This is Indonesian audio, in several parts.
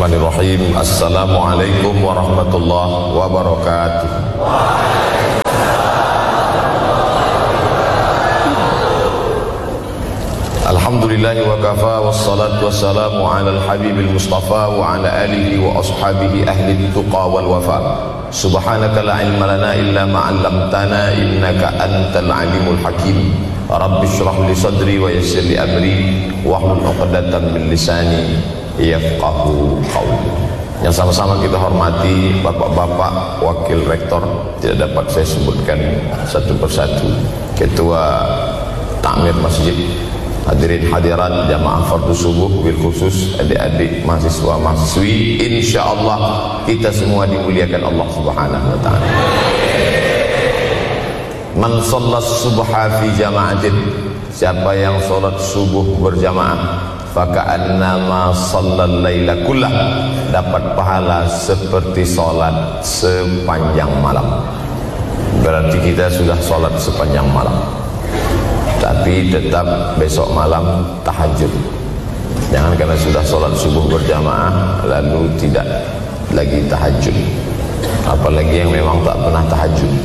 Bismillahirrahmanirrahim. Assalamualaikum warahmatullahi wabarakatuh. Alhamdulillahi wa kafa, wassalatu wassalamu ala al-habibil mustafa wa ala alihi wa ashabihi ahli tuqa wal wafa. Subhanaka la ilma lana illa ma 'allamtana innaka antal alimul hakim. Rabbi shrah li sadri wa yassir li amri wahlul 'uqdatam min lisani yafqahu qawli. Yang sama-sama kita hormati bapak-bapak wakil rektor, tidak dapat saya sebutkan satu persatu, ketua takmir masjid, hadirin hadirat jamaah fardu subuh, bil khusus adik-adik mahasiswa mahasiswi, insyaallah kita semua dimuliakan Allah Subhanahu wa taala. Man shallas subha fi jama'atin, siapa yang salat subuh berjamaah, faka'annama shallal laila kullah, dapat pahala seperti salat sepanjang malam. Berarti kita sudah salat sepanjang malam, tapi tetap besok malam tahajud. Jangan karena sudah sholat subuh berjamaah lalu tidak lagi tahajud, apalagi yang memang tak pernah tahajud,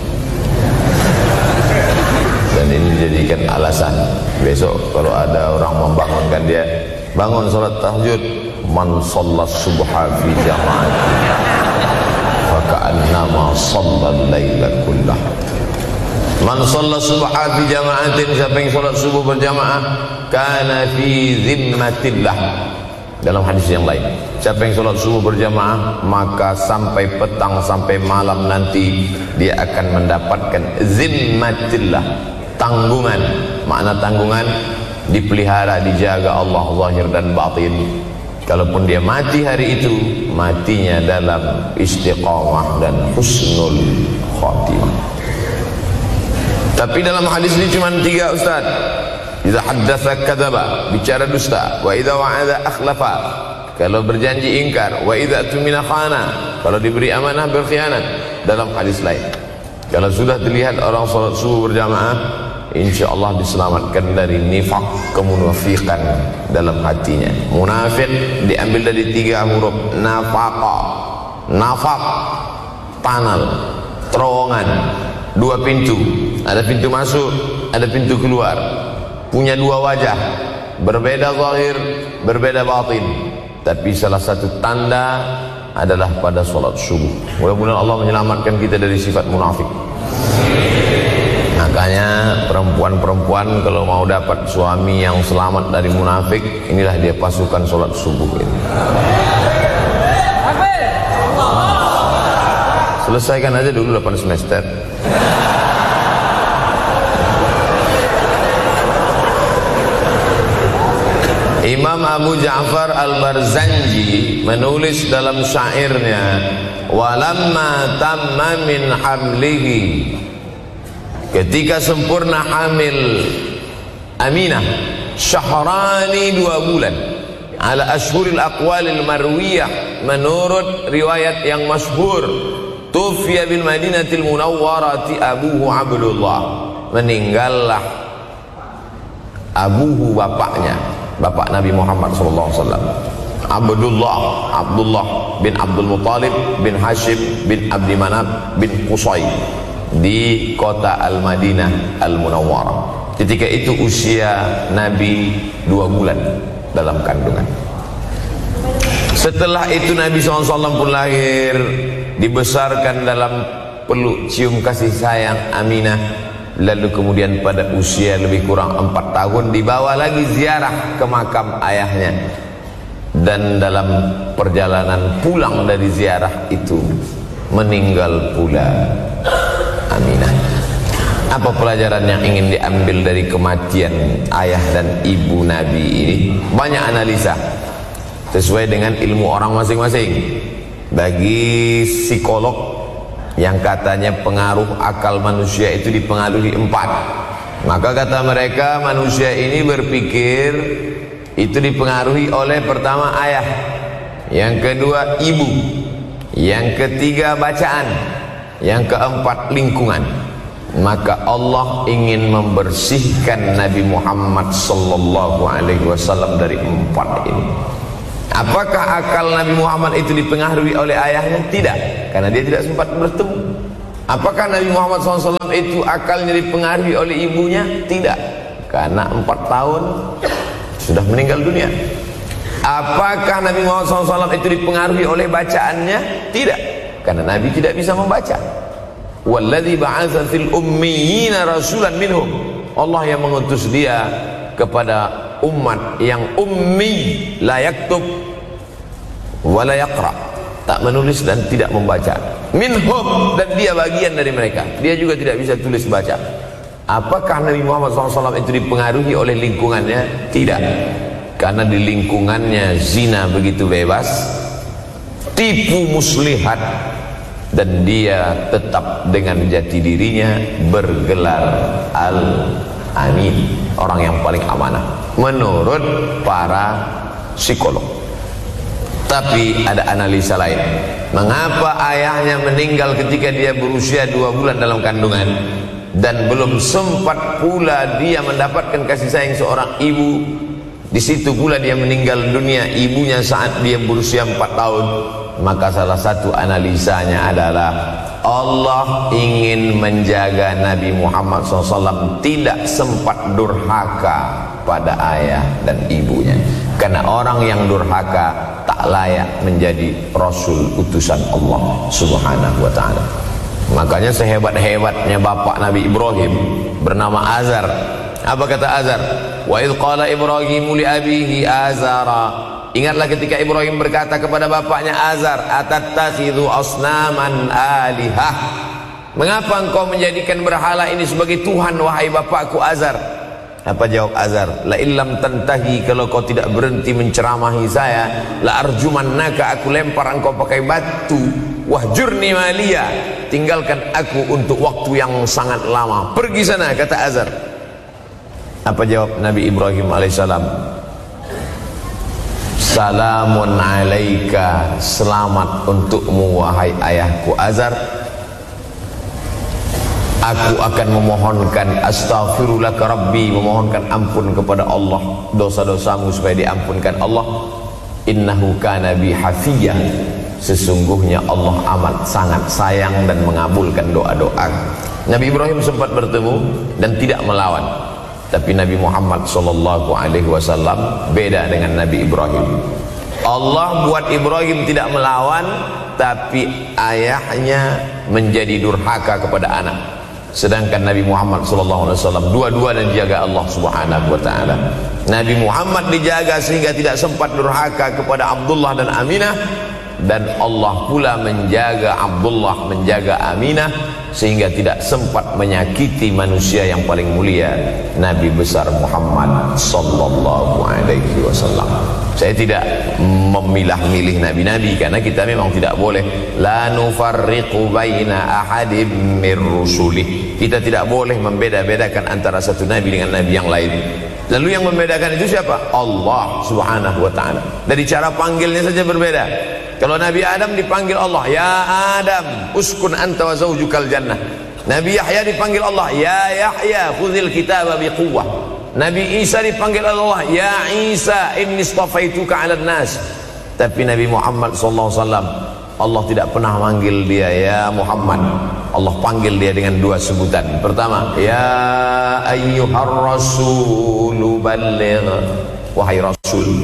dan ini dijadikan alasan. Besok kalau ada orang membangunkan dia, bangun sholat tahajud, man shallas subha fi jama'ah faka'annama shallal laila kullah. Man shalla subha fi jama'atin, siapa yang salat subuh berjamaah, kana fi zimmatillah. Dalam hadis yang lain, siapa yang salat subuh berjamaah, maka sampai petang sampai malam nanti dia akan mendapatkan zimmatillah, tanggungan. Makna tanggungan, dipelihara, dijaga Allah zahir dan batin. Kalaupun dia mati hari itu, matinya dalam istiqamah dan husnul khatimah. Tapi dalam hadis ini cuma 3, Ustaz. Idza haddatsa kadzaba, bicara dusta. Wa idza wa'ada akhlafa, kalau berjanji ingkar. Wa idza tumina khana, kalau diberi amanah berkhianat. Dalam hadis lain, kalau sudah dilihat orang salat subuh berjamaah, insyaallah diselamatkan dari nifaq, kemunafikan dalam hatinya. Munafik diambil dari 3 huruf, nafaqa. Nafaq, panal, terowongan, 2 pintu, ada pintu masuk, ada pintu keluar, punya 2 wajah, berbeda zahir, berbeda batin. Tapi salah satu tanda adalah pada sholat subuh. Mudah-mudahan Allah menyelamatkan kita dari sifat munafik. Makanya perempuan-perempuan kalau mau dapat suami yang selamat dari munafik, inilah dia pasukan sholat subuh ini. Selesaikan aja dulu 8 semester. Imam Abu Ja'far Al-Barzanji menulis dalam syairnya, walamma tamma min hamlihi, ketika sempurna hamil Aminah, syahrani 2 bulan, ala ashhuril aqwalil marwiyah, menurut riwayat yang masyhur, tufiya bil Madinatil Munawwarati abuhu Abdullah, meninggallah abuhu, bapaknya, bapak Nabi Muhammad SAW, Abdullah bin Abdul Muttalib bin Hashim bin Abdi Manaf bin Qusay, di kota Al-Madinah Al-Munawwarah. Ketika itu usia Nabi 2 bulan dalam kandungan. Setelah itu Nabi SAW pun lahir, dibesarkan dalam peluk cium kasih sayang Aminah. Lalu kemudian pada usia lebih kurang 4 tahun dibawa lagi ziarah ke makam ayahnya. Dan dalam perjalanan pulang dari ziarah itu meninggal pula Aminah. Apa pelajaran yang ingin diambil dari kematian ayah dan ibu Nabi ini? Banyak analisa sesuai dengan ilmu orang masing-masing. Bagi psikolog yang katanya pengaruh akal manusia itu dipengaruhi 4, maka kata mereka manusia ini berpikir itu dipengaruhi oleh pertama ayah, yang kedua ibu, yang ketiga bacaan, yang keempat lingkungan. Maka Allah ingin membersihkan Nabi Muhammad sallallahu alaihi wasallam dari 4 ini. Apakah akal Nabi Muhammad itu dipengaruhi oleh ayahnya? Tidak, karena dia tidak sempat bertemu. Apakah Nabi Muhammad SAW itu akalnya dipengaruhi oleh ibunya? Tidak, karena 4 tahun sudah meninggal dunia. Apakah Nabi Muhammad SAW itu dipengaruhi oleh bacaannya? Tidak, karena Nabi tidak bisa membaca. Walladzi ba'atsa fil ummiyina rasulan minhum. Allah yang mengutus dia kepada umat yang ummi, la yaktub wa la yaqra, tak menulis dan tidak membaca. Minhum, dan dia bagian dari mereka, dia juga tidak bisa tulis baca. Apakah Nabi Muhammad SAW itu dipengaruhi oleh lingkungannya? Tidak, karena di lingkungannya zina begitu bebas, tipu muslihat, dan dia tetap dengan jati dirinya bergelar Al-Amin, orang yang paling amanah menurut para psikolog. Tapi ada analisa lain. Mengapa ayahnya meninggal ketika dia berusia 2 bulan dalam kandungan, dan belum sempat pula dia mendapatkan kasih sayang seorang ibu? Di situ pula dia meninggal dunia, ibunya saat dia berusia 4 tahun. Maka salah satu analisanya adalah Allah ingin menjaga Nabi Muhammad SAW tidak sempat durhaka pada ayah dan ibunya, karena orang yang durhaka tak layak menjadi Rasul utusan Allah Subhanahu wa ta'ala. Makanya sehebat-hebatnya bapak Nabi Ibrahim bernama Azar. Apa kata Azar? Wa idh qala Ibrahimu li abihi Azara. Ingatlah ketika Ibrahim berkata kepada bapaknya Azar, atattakhidhu asnaman alihah. Mengapa engkau menjadikan berhala ini sebagai Tuhan, wahai bapakku Azar? Apa jawab Azar? La illam tantahi, kalau kau tidak berhenti menceramahi saya, la arjumannaka, aku lempar engkau pakai batu. Wahjurni maliya, tinggalkan aku untuk waktu yang sangat lama. Pergi sana, kata Azar. Apa jawab Nabi Ibrahim alaihissalam? Salamun alaika, selamat untukmu wahai ayahku Azar. Aku akan memohonkan astaghfirulaka rabbi, memohonkan ampun kepada Allah dosa-dosamu supaya diampunkan Allah. Innahu kana bi hafiyya, sesungguhnya Allah amat sangat sayang dan mengabulkan doa-doa. Nabi Ibrahim sempat bertemu dan tidak melawan. Tapi Nabi Muhammad SAW beda dengan Nabi Ibrahim. Allah buat Ibrahim tidak melawan, tapi ayahnya menjadi durhaka kepada anak. Sedangkan Nabi Muhammad SAW dua-dua dan jaga Allah Subhanahu wa ta'ala. Nabi Muhammad dijaga sehingga tidak sempat durhaka kepada Abdullah dan Aminah, dan Allah pula menjaga Abdullah, menjaga Aminah, sehingga tidak sempat menyakiti manusia yang paling mulia, Nabi besar Muhammad sallallahu alaihi wasallam. Saya tidak memilah-milih nabi-nabi, karena kita memang tidak boleh la nufarriqu baina ahadim mir rusulih. Kita tidak boleh membeda-bedakan antara satu nabi dengan nabi yang lain. Lalu yang membedakan itu siapa? Allah Subhanahu wa ta'ala. Dari cara panggilnya saja berbeda. Kalau Nabi Adam dipanggil Allah, ya Adam uskun anta wa zawjukal jannah. Nabi Yahya dipanggil Allah, ya Yahya khudhil kitaba biquwwah. Nabi Isa dipanggil Allah, ya Isa inni istafaituka 'alan nas. Tapi Nabi Muhammad SAW, Allah tidak pernah manggil dia ya Muhammad. Allah panggil dia dengan 2 sebutan. Pertama, ya ayyuhar rasulu balligh, wahai rasul.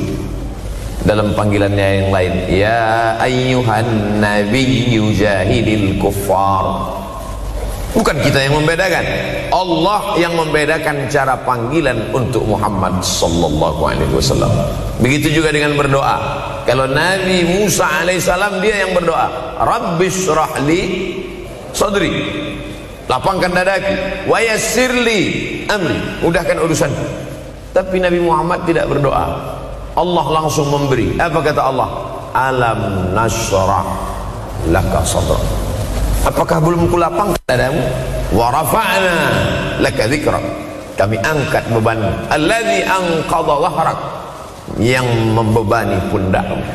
Dalam panggilannya yang lain, ya ayyuhan nabiyyu jahidil kuffar. Bukan kita yang membedakan, Allah yang membedakan cara panggilan untuk Muhammad sallallahu alaihi wasallam. Begitu juga dengan berdoa. Kalau Nabi Musa alaihissalam, dia yang berdoa, Rabbis shrahli sadri, lapangkan dadaku, wa yassirli amri, mudahkan urusanku. Tapi Nabi Muhammad tidak berdoa, Allah langsung memberi. Apa kata Allah? Alam nashrah laka sadrak. Apakah belum kulapangkan dadamu? Wa rafa'na laka dzikrak, kami angkat beban. Alladzi anqadha dhahrak, yang membebani pundakmu.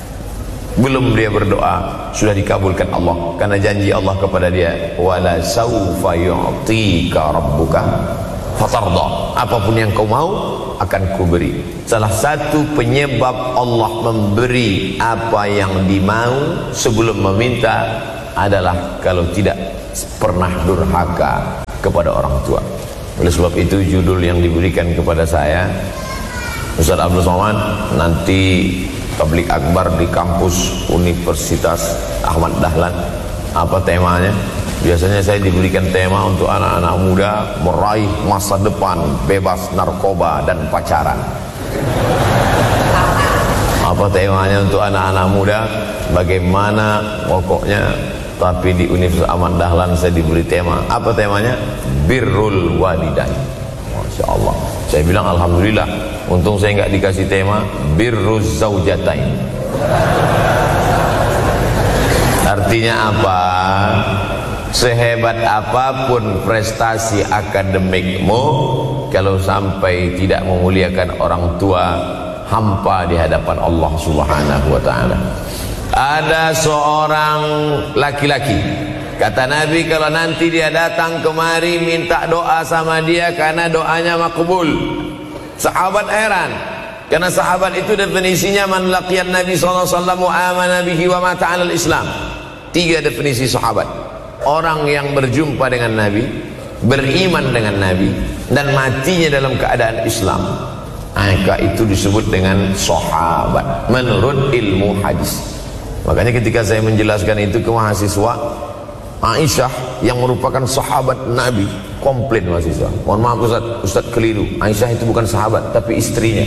Belum dia berdoa, sudah dikabulkan Allah, karena janji Allah kepada dia, wala saufa yu'tika rabbuka fatarda, apapun yang kau mau akan kuberi. Salah satu penyebab Allah memberi apa yang dimau sebelum meminta adalah kalau tidak pernah durhaka kepada orang tua. Oleh sebab itu judul yang diberikan kepada saya, Ustaz Abdul Somad, nanti tabligh akbar di kampus Universitas Ahmad Dahlan. Apa temanya? Biasanya saya diberikan tema untuk anak-anak muda meraih masa depan bebas narkoba dan pacaran. Apa temanya untuk anak-anak muda? Bagaimana pokoknya. Tapi di Universitas Ahmad Dahlan saya diberi tema. Apa temanya? Birrul walidain. Masya Allah. Saya bilang alhamdulillah, untung saya nggak dikasih tema birruz zaujatain. Artinya apa? Sehebat apapun prestasi akademikmu, kalau sampai tidak memuliakan orang tua, hampa di hadapan Allah Subhanahu wa ta'ala. Ada seorang laki-laki, kata Nabi, kalau nanti dia datang kemari minta doa sama dia karena doanya makbul. Sahabat heran, karena sahabat itu definisinya man laqiyan Nabi sallallahu alaihi wasallam wa amana bihi wa mata 'alal Islam. 3 definisi sahabat: orang yang berjumpa dengan Nabi, beriman dengan Nabi, dan matinya dalam keadaan Islam. Maka itu disebut dengan sahabat menurut ilmu hadis. Makanya ketika saya menjelaskan itu ke mahasiswa, Aisyah yang merupakan sahabat Nabi, komplain mahasiswa, mohon maaf Ustaz keliru, Aisyah itu bukan sahabat tapi istrinya.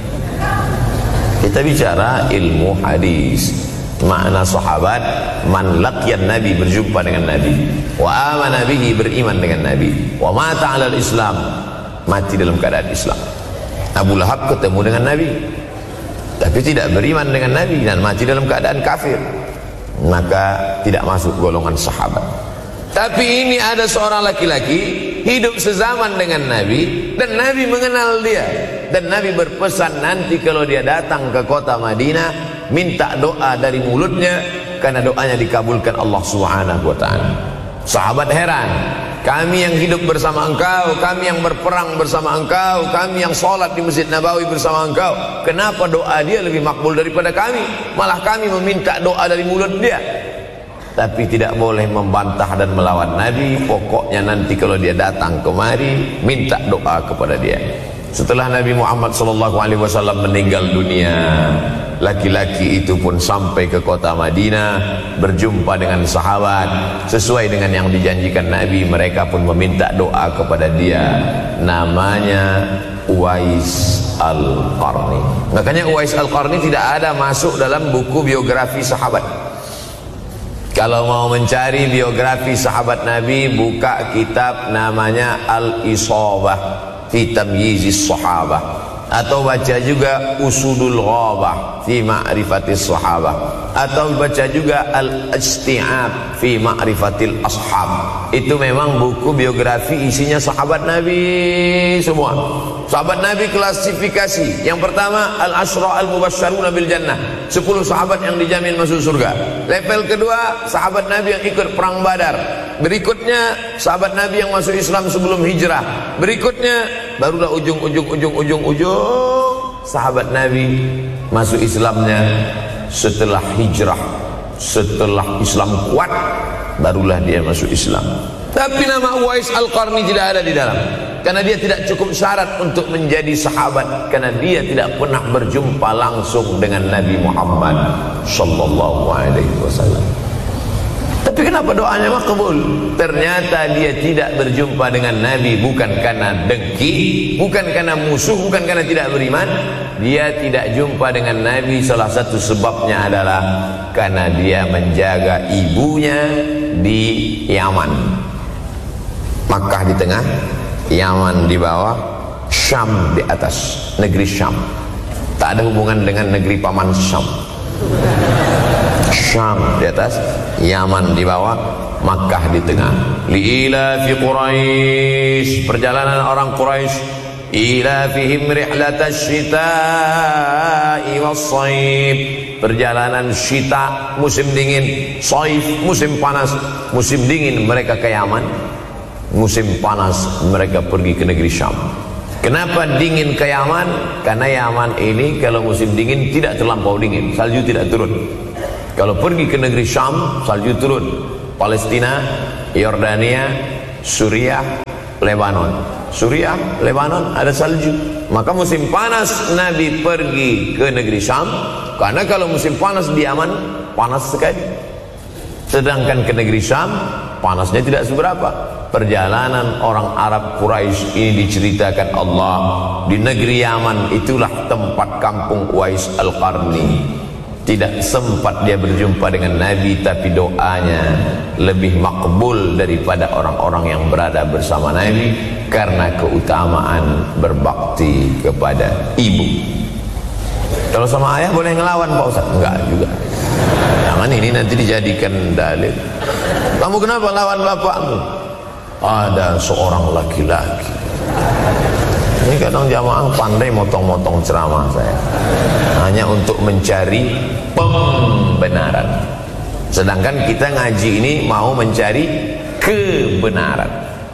Kita bicara ilmu hadis. Makna sahabat, man laqiyan Nabi, berjumpa dengan Nabi, wa amana bihi, beriman dengan Nabi, wa mata 'alal Islam, mati dalam keadaan Islam. Abu Lahab ketemu dengan Nabi tapi tidak beriman dengan Nabi dan mati dalam keadaan kafir, maka tidak masuk golongan sahabat. Tapi ini ada seorang laki-laki hidup sezaman dengan Nabi dan Nabi mengenal dia, dan Nabi berpesan nanti kalau dia datang ke kota Madinah minta doa dari mulutnya karena doanya dikabulkan Allah Subhanahu wa ta'ala. Sahabat heran, kami yang hidup bersama engkau, kami yang berperang bersama engkau, kami yang sholat di Masjid Nabawi bersama engkau, kenapa doa dia lebih makbul daripada kami? Malah kami meminta doa dari mulut dia. Tapi tidak boleh membantah dan melawan Nabi. Pokoknya nanti kalau dia datang kemari minta doa kepada dia. Setelah Nabi Muhammad SAW meninggal dunia, laki-laki itu pun sampai ke kota Madinah, berjumpa dengan sahabat. Sesuai dengan yang dijanjikan Nabi, mereka pun meminta doa kepada dia. Namanya Uwais Al-Qarni. Makanya Uwais Al-Qarni tidak ada masuk dalam buku biografi sahabat. Kalau mau mencari biografi sahabat Nabi, buka kitab namanya Al-Isabah fi Tamyizis Sahabah, atau baca juga Usudul Ghabah fi Ma'rifatis Sahabah, atau baca juga Al-Isti'ab fi Ma'rifatil Ashab. Itu memang buku biografi isinya sahabat Nabi semua. Sahabat Nabi klasifikasi. Yang pertama, Al-Ashra Al-Mubashsharuna bil Jannah, 10 sahabat yang dijamin masuk surga. Level kedua, sahabat Nabi yang ikut perang Badar. Berikutnya, sahabat Nabi yang masuk Islam sebelum hijrah. Berikutnya, barulah ujung sahabat Nabi masuk Islamnya setelah hijrah, setelah Islam kuat, barulah dia masuk Islam. Tapi nama Uwais Al-Qarni tidak ada di dalam, karena dia tidak cukup syarat untuk menjadi sahabat, karena dia tidak pernah berjumpa langsung dengan Nabi Muhammad sallallahu alaihi wasallam. Tapi kenapa doanya makbul? Ternyata dia tidak berjumpa dengan Nabi bukan karena dengki, bukan karena musuh, bukan karena tidak beriman. Dia tidak jumpa dengan Nabi, salah satu sebabnya adalah karena dia menjaga ibunya di Yaman. Makkah di tengah, Yaman di bawah, Syam di atas, negeri Syam. Tak ada hubungan dengan negeri paman Syam. Syam di atas, Yaman di bawah, Makkah di tengah. Liila fi Quraisy, perjalanan orang Quraisy. Ila fihim rihlatash syita'i was-shaib, perjalanan syita musim dingin, shaif musim panas. Musim dingin mereka ke Yaman, musim panas mereka pergi ke negeri Syam. Kenapa dingin ke Yaman? Karena Yaman ini kalau musim dingin tidak terlampau dingin, salju tidak turun. Kalau pergi ke negeri Syam, salju turun. Palestina, Yordania, Suriah, Lebanon. Suriah, Lebanon ada salju. Maka musim panas Nabi pergi ke negeri Syam, karena kalau musim panas di Yaman panas sekali. Sedangkan ke negeri Syam panasnya tidak seberapa. Perjalanan orang Arab Quraisy ini diceritakan Allah, di negeri Yaman itulah tempat kampung Uwais Al-Qarni. Tidak sempat dia berjumpa dengan Nabi, tapi doanya lebih makbul daripada orang-orang yang berada bersama Nabi, karena keutamaan berbakti kepada ibu. Kalau sama ayah boleh ngelawan Pak Ustaz? Enggak juga. Jangan ini nanti dijadikan dalil. Kamu kenapa lawan bapakmu? Ada seorang laki-laki. Ini kadang jamaah pandai motong-motong ceramah saya, hanya untuk mencari pembenaran. Sedangkan kita ngaji ini mau mencari kebenaran.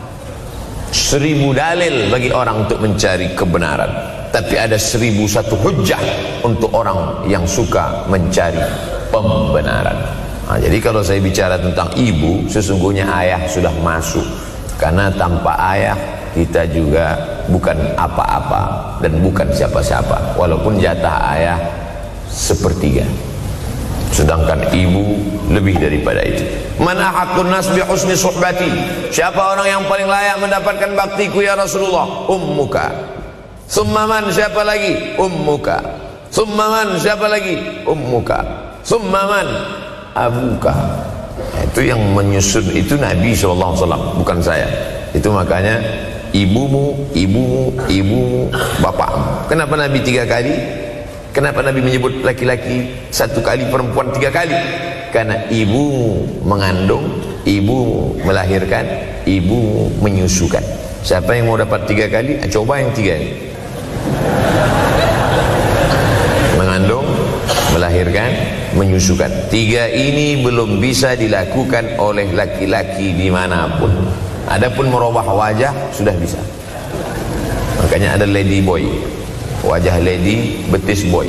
1000 dalil bagi orang untuk mencari kebenaran, tapi ada 1001 hujjah untuk orang yang suka mencari pembenaran. Nah, jadi kalau saya bicara tentang ibu, sesungguhnya ayah sudah masuk. Karena tanpa ayah kita juga bukan apa-apa dan bukan siapa-siapa, walaupun jatah ayah sepertiga, sedangkan ibu lebih daripada itu. Man ahaqqun nas bi husni suhbati, siapa orang yang paling layak mendapatkan baktiku ya Rasulullah? Ummuka. Summa man, siapa lagi? Ummuka. Summa man, siapa lagi? Ummuka. Summa man, abuka. Itu yang menyusun itu Nabi SAW, bukan saya. Itu makanya ibumu, ibumu, ibumu, bapakmu. Kenapa Nabi 3 kali? Kenapa Nabi menyebut laki-laki 1 kali, perempuan 3 kali? Karena ibumu mengandung, ibumu melahirkan, ibumu menyusukan. Siapa yang mau dapat 3 kali? Coba yang 3 ini. Mengandung, melahirkan, menyusukan. 3 ini belum bisa dilakukan oleh laki-laki dimanapun. Adapun merubah wajah sudah bisa. Makanya ada lady boy, wajah lady, betis boy.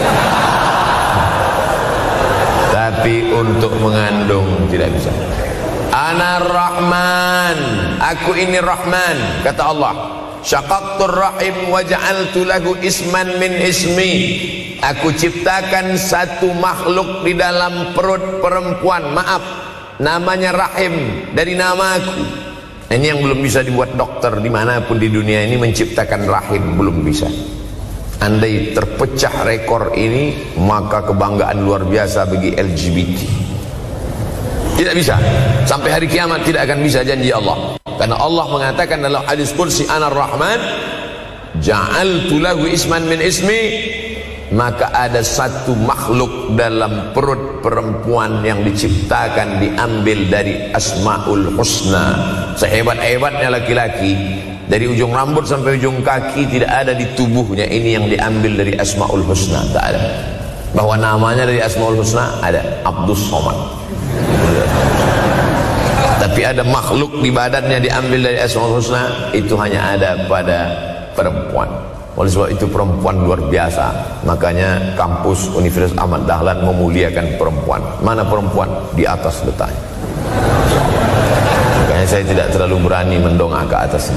Tapi untuk mengandung tidak bisa. Ana Rahman, aku ini Rahman, kata Allah. Syaqaqtur rahim wa ja'altu lahu isman min ismi. Aku ciptakan satu makhluk di dalam perut perempuan, maaf, namanya rahim, dari namaku. Ini yang belum bisa dibuat dokter dimanapun di dunia ini, menciptakan rahim, belum bisa. Andai terpecah rekor ini, maka kebanggaan luar biasa bagi LGBT. Tidak bisa, sampai hari kiamat tidak akan bisa, janji Allah. Karena Allah mengatakan dalam hadis qudsi, Ana Rahman ja'altu lahu isman min ismi. Maka ada satu makhluk dalam perut perempuan yang diciptakan, diambil dari Asmaul Husna. Sehebat-hebatnya laki-laki, dari ujung rambut sampai ujung kaki tidak ada di tubuhnya ini yang diambil dari Asmaul Husna, tak ada. Bahwa namanya dari Asmaul Husna ada, Abdus Somad. Tapi ada makhluk di badannya diambil dari Asmaul Husna, itu hanya ada pada perempuan. Oleh sebab itu perempuan luar biasa. Makanya kampus Universitas Ahmad Dahlan memuliakan perempuan. Mana perempuan? Di atas letaknya. Makanya saya tidak terlalu berani mendongak ke atas.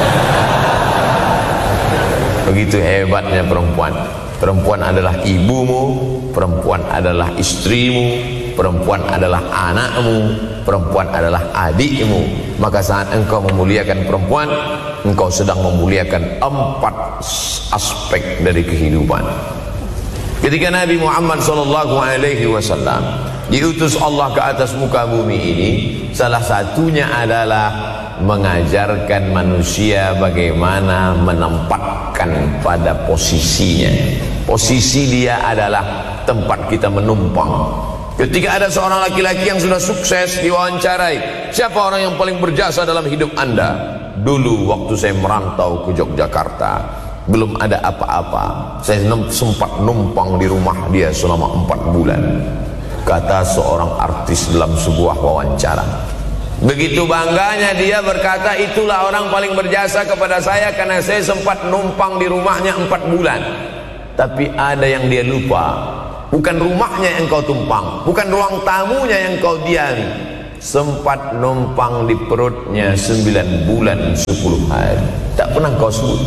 Begitu hebatnya perempuan. Perempuan adalah ibumu, perempuan adalah istrimu, perempuan adalah anakmu, perempuan adalah adikmu. Maka saat engkau memuliakan perempuan, engkau sedang memuliakan 4 aspek dari kehidupan. Ketika Nabi Muhammad SAW diutus Allah ke atas muka bumi ini, salah satunya adalah mengajarkan manusia bagaimana menempatkan pada posisinya. Posisi dia adalah tempat kita menumpang. Ketika ada seorang laki-laki yang sudah sukses diwawancarai, siapa orang yang paling berjasa dalam hidup Anda? Dulu waktu saya merantau ke Yogyakarta, belum ada apa-apa, saya sempat numpang di rumah dia selama 4 bulan. Kata seorang artis dalam sebuah wawancara, Begitu bangganya dia berkata, itulah orang paling berjasa kepada saya karena saya sempat numpang di rumahnya 4 bulan. Tapi ada yang dia lupa, bukan rumahnya yang kau tumpang, bukan ruang tamunya yang kau diami, sempat numpang di perutnya 9 bulan 10 hari. Tak pernah kau sebut.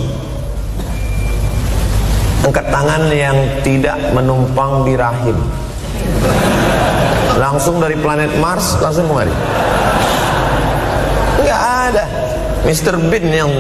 Angkat tangan yang tidak menumpang di rahim, langsung dari planet Mars langsung kemari. Enggak ada. Mr. Bean yang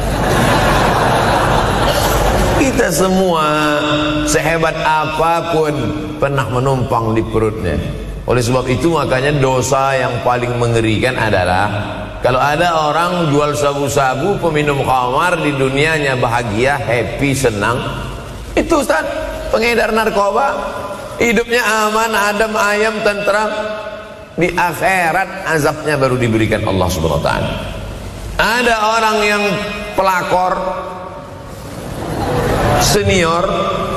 kita semua sehebat apapun pernah menumpang di perutnya. Oleh sebab itu makanya dosa yang paling mengerikan adalah kalau ada orang jual sabu-sabu, peminum khamar, di dunianya bahagia, happy, senang. Itu Ustaz, pengedar narkoba, hidupnya aman, adem, ayam, tentram. Di akhirat azabnya baru diberikan Allah Subhanahu wa taala. Ada orang yang pelakor senior,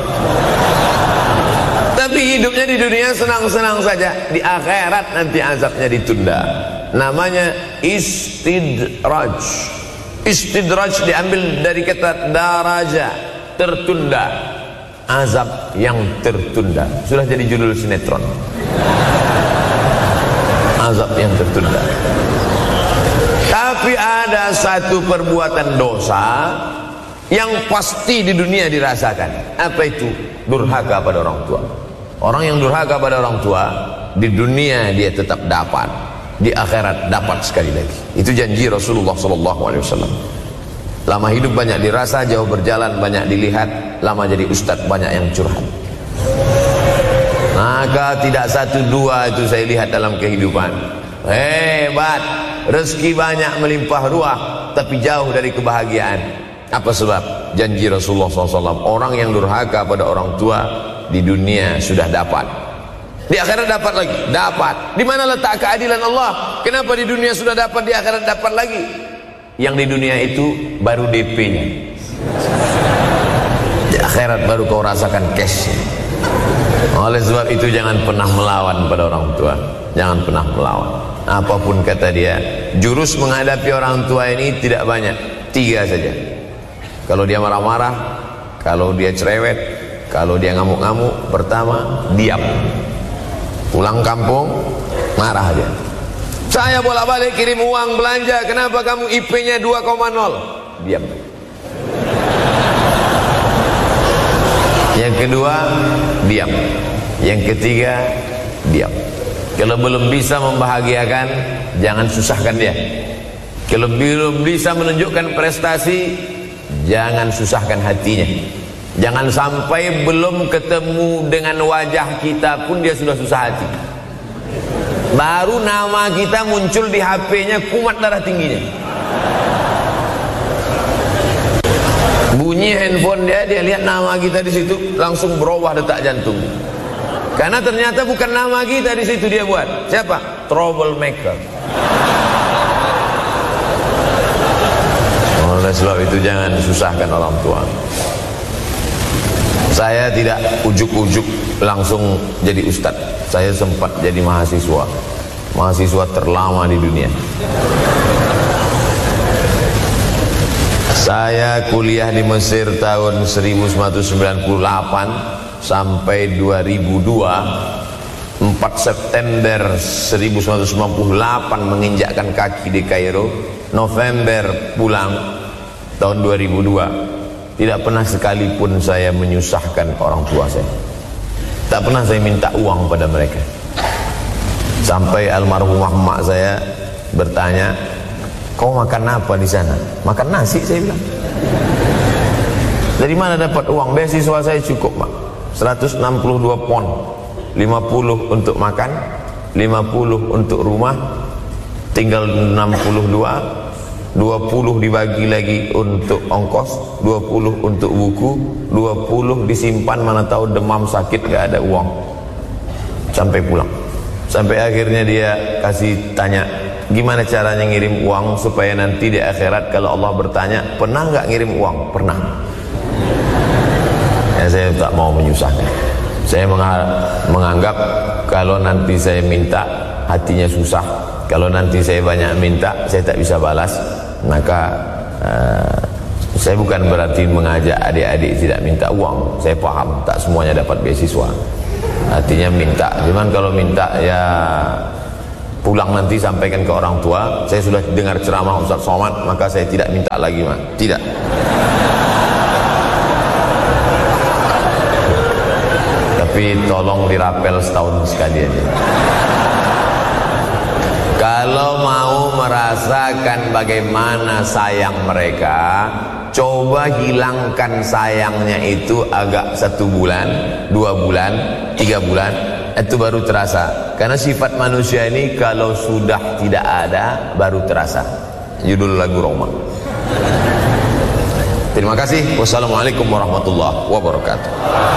tapi hidupnya di dunia senang-senang saja. Di akhirat nanti azabnya ditunda. Namanya istidraj. Istidraj diambil dari kata daraja, tertunda. Azab yang tertunda. Sudah jadi judul sinetron. Azab yang tertunda. Tapi ada satu perbuatan dosa yang pasti di dunia dirasakan. Apa itu? Durhaka pada orang tua. Orang yang durhaka pada orang tua, di dunia dia tetap dapat, di akhirat dapat sekali lagi. Itu janji Rasulullah SAW. Lama hidup banyak dirasa, jauh berjalan banyak dilihat, lama jadi ustadz banyak yang curhat. Maka tidak 1 2 itu saya lihat dalam kehidupan. Hebat, rezeki banyak melimpah ruah, tapi jauh dari kebahagiaan. Apa sebab? Janji Rasulullah SAW. Orang yang durhaka pada orang tua di dunia sudah dapat, di akhirat dapat lagi. Dapat. Di mana letak keadilan Allah? Kenapa di dunia sudah dapat, di akhirat dapat lagi? Yang di dunia itu baru DP-nya, di akhirat baru kau rasakan cash-nya. Oleh sebab itu jangan pernah melawan pada orang tua. Jangan pernah melawan. Apapun kata dia, jurus menghadapi orang tua ini tidak banyak, 3 saja. Kalau dia marah-marah, kalau dia cerewet, kalau dia ngamuk-ngamuk, pertama diam. Pulang kampung marah aja. Saya bolak-balik kirim uang belanja, kenapa kamu IP-nya 2,0? Diam. Yang kedua, diam. Yang ketiga, diam. Kalau belum bisa membahagiakan, jangan susahkan dia. Kalau belum bisa menunjukkan prestasi, jangan susahkan hatinya. Jangan sampai belum ketemu dengan wajah kita pun dia sudah susah hati. Baru nama kita muncul di HP-nya, kumat darah tingginya. Bunyi handphone dia lihat nama kita di situ, langsung berubah detak jantung. Karena ternyata bukan nama kita di situ dia buat. Siapa? Troublemaker. Oleh sebab itu jangan susahkan orang tua. Saya tidak ujuk-ujuk langsung jadi ustadz. Saya sempat jadi mahasiswa terlama di dunia. Saya kuliah di Mesir tahun 1998 sampai 2002. 4 September 1998 menginjakkan kaki di Kairo. November pulang tahun 2002. Tidak pernah sekalipun saya menyusahkan orang tua saya. Tak pernah saya minta uang pada mereka. Sampai almarhumah emak saya bertanya, kau makan apa di sana? Makan nasi, saya bilang. Dari mana dapat uang? Beasiswa saya cukup, Mak. 162 pon. 50 untuk makan, 50 untuk rumah, tinggal 62. 20 dibagi lagi untuk ongkos, 20 untuk buku, 20 disimpan, mana tahu demam sakit gak ada uang. Sampai pulang. Sampai akhirnya dia kasih tanya, gimana caranya ngirim uang supaya nanti di akhirat kalau Allah bertanya, pernah gak ngirim uang? Pernah. Ya, saya tak mau menyusahkan. Saya menganggap kalau nanti saya minta hatinya susah, Kalau nanti saya banyak minta, saya tak bisa balas, maka saya bukan berarti mengajak adik-adik tidak minta uang. Saya paham tak semuanya dapat beasiswa, artinya minta. Cuman kalau minta ya pulang nanti sampaikan ke orang tua, saya sudah dengar ceramah Ustaz Somad, maka saya tidak minta lagi, Mak. Tidak. Tapi tolong dirapel setahun sekali aja. Kalau mau merasakan bagaimana sayang mereka, coba hilangkan sayangnya itu agak 1 bulan, 2 bulan, 3 bulan, itu baru terasa. Karena sifat manusia ini kalau sudah tidak ada baru terasa. Judul lagu Roma. Terima kasih. Wassalamualaikum warahmatullahi wabarakatuh.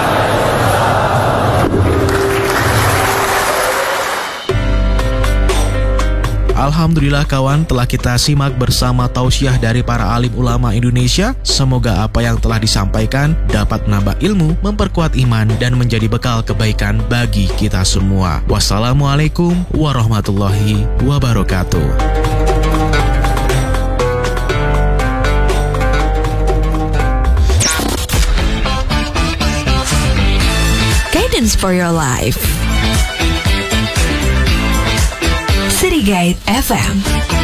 Alhamdulillah kawan, telah kita simak bersama tausiah dari para alim ulama Indonesia. Semoga apa yang telah disampaikan dapat menambah ilmu, memperkuat iman, dan menjadi bekal kebaikan bagi kita semua. Wassalamualaikum warahmatullahi wabarakatuh. Guidance for your life. City Gate FM.